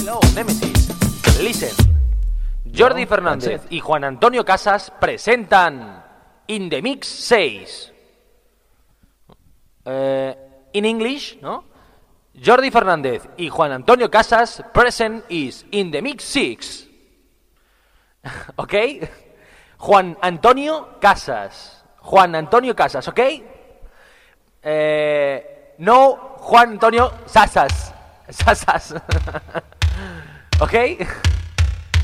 Hello, Nemesis. Listen. Jordi Fernández y Juan Antonio Casas presentan In the Mix 6. In English, ¿no? Jordi Fernández y Juan Antonio Casas present is In the Mix 6. ¿Ok? Juan Antonio Casas. Juan Antonio Casas, ¿ok? No Juan Antonio Sasas. Sasas. ¿Ok?